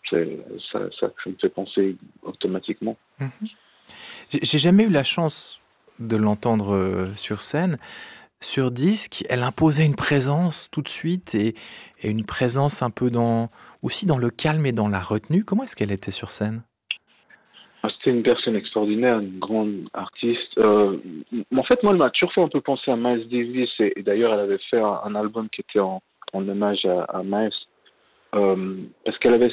ça me fait penser automatiquement. Mhm. J'ai jamais eu la chance de l'entendre sur scène. Sur disque, elle imposait une présence tout de suite et une présence un peu aussi dans le calme et dans la retenue. Comment est-ce qu'elle était sur scène? C'était une personne extraordinaire, une grande artiste. En fait, moi, elle m'a toujours fait un peu penser à Miles Davis. Et d'ailleurs, elle avait fait un album qui était en hommage à Miles. Parce qu'elle avait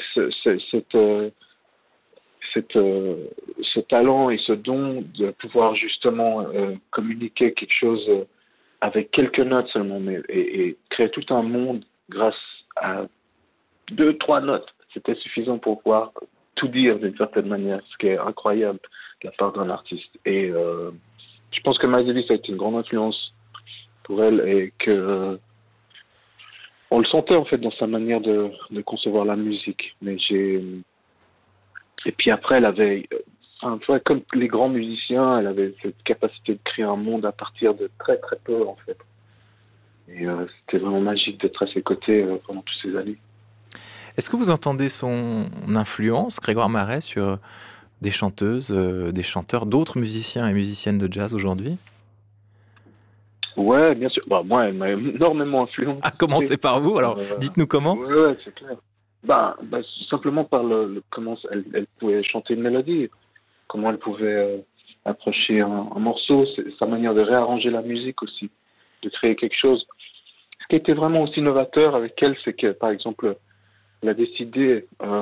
ce talent et ce don de pouvoir justement communiquer quelque chose avec quelques notes seulement, et créer tout un monde grâce à deux, trois notes. C'était suffisant pour pouvoir tout dire d'une certaine manière, ce qui est incroyable de la part d'un artiste. Et je pense que Miles Davis a été une grande influence pour elle et que on le sentait en fait dans sa manière de concevoir la musique. Et puis après, elle avait, comme les grands musiciens, elle avait cette capacité de créer un monde à partir de très très peu en fait. Et c'était vraiment magique d'être à ses côtés pendant toutes ces années. Est-ce que vous entendez son influence, Grégoire Maret, sur des chanteuses, des chanteurs, d'autres musiciens et musiciennes de jazz aujourd'hui? Ouais, bien sûr. Bah, moi, elle m'a énormément influencé. À commencer par vous, alors dites-nous comment. Ouais, c'est clair. Simplement par comment elle pouvait chanter une mélodie, comment elle pouvait approcher un morceau, sa manière de réarranger la musique aussi, de créer quelque chose. Ce qui était vraiment aussi novateur avec elle, c'est que, par exemple, elle a décidé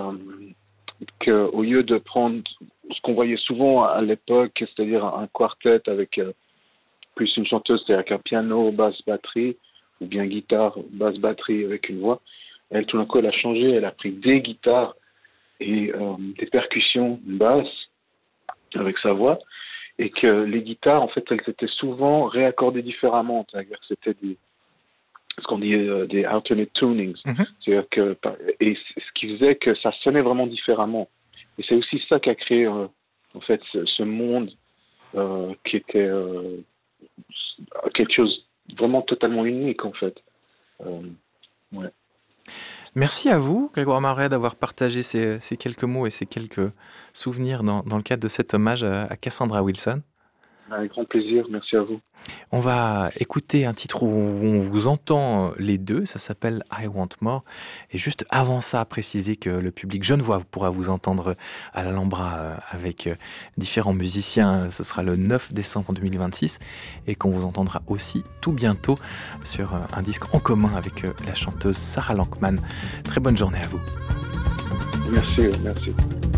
qu'au lieu de prendre ce qu'on voyait souvent à l'époque, c'est-à-dire un quartet avec plus une chanteuse, c'est-à-dire avec un piano, basse, batterie, ou bien guitare, basse, batterie avec une voix. Elle, tout d'un coup, elle a changé, elle a pris des guitares et des percussions basses avec sa voix, et que les guitares, en fait, elles étaient souvent réaccordées différemment, c'est-à-dire que c'était ce qu'on dit des alternate tunings, Mhm. c'est-à-dire que, et ce qui faisait que ça sonnait vraiment différemment. Et c'est aussi ça qui a créé, en fait, ce monde qui était quelque chose de vraiment totalement unique en fait. Ouais. Merci à vous, Grégoire Maret, d'avoir partagé ces quelques mots et ces quelques souvenirs dans le cadre de cet hommage à Cassandra Wilson. Avec grand plaisir, merci à vous. On va écouter un titre où on vous entend les deux, ça s'appelle I Want More. Et juste avant ça, préciser que le public genevois pourra vous entendre à l'Alhambra avec différents musiciens. Ce sera le 9 décembre 2026 et qu'on vous entendra aussi tout bientôt sur un disque en commun avec la chanteuse Sarah Lankman. Très bonne journée à vous. Merci.